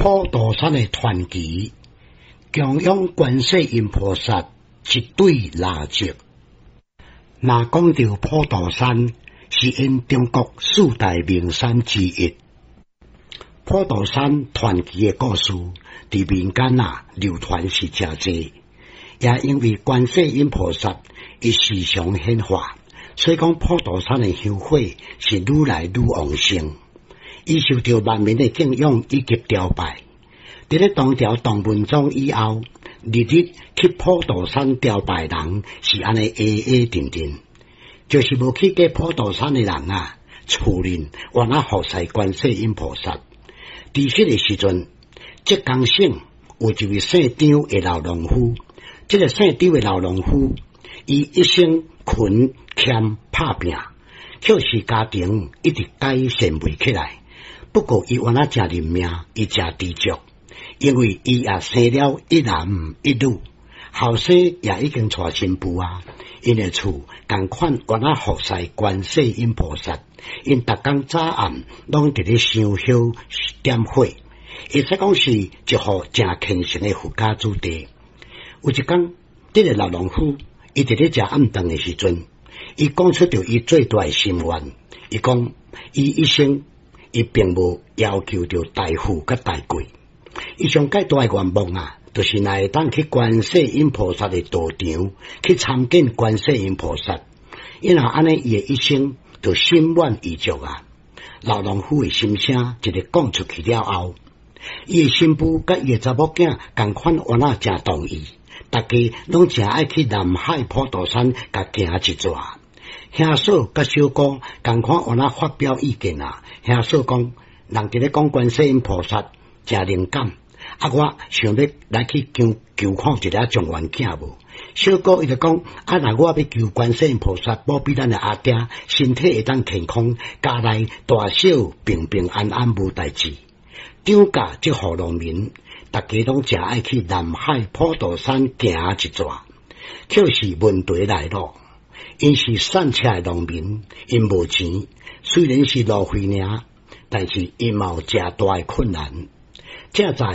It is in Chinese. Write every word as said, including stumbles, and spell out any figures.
普陀山的传奇，供养观世音菩萨一对蜡烛。若讲到普陀山，是因中国四大名山之一。普陀山传奇的故事，伫民间啊流传是真济，也因为观世音菩萨伊时常显化，所以讲普陀山的香火是愈来愈旺盛。伊受到万民的敬仰以及朝拜。伫咧唐朝唐文宗以后，日日去普陀山朝拜人是安尼下下定定，就是无去过普陀山的人啊，厝人原来服侍观世音菩萨。伫迄个时阵，浙江省有一位姓张的老农夫，这个姓张的老农夫，伊一生勤俭拍拼，却是家庭一直改善未起来。不过伊原来真认命，伊真知足，因为伊也生了一男一女，后生也已经娶新妇啊。因的厝同款原来服侍观世音菩萨，因逐工早暗拢伫咧烧香点火，会使讲是一户真虔诚的佛家子弟。有一天，这个老农夫伊伫咧食暗顿的时阵，伊讲出着伊最大的心愿。伊讲伊一生伊并无要求着大富甲大贵，伊上介大的愿望啊，就是若会当去观世音菩萨的道场去参见观世音菩萨。因后安尼伊的一生就心满意足啊。老农夫的心声一日讲出去了后，伊的新妇甲伊的查某囝同款原来真同意，大家拢真爱去南海普陀山甲行一逝。兄嫂甲小姑同款原来发表意见啊。兄嫂讲，人伫咧讲观世音菩萨真灵感，啊，我想要来去求求看一个状元囝无。小姑伊就讲，啊，若我要求观世音菩萨保庇咱的阿爹身体会当健康，家内大小平平安安无代志。涨价即户农民，大家拢真爱去南海普陀山行一逝，就是问题来咯。因是散车的农民，因无钱，虽然是路费尔，但是因嘛有真大的困难。正在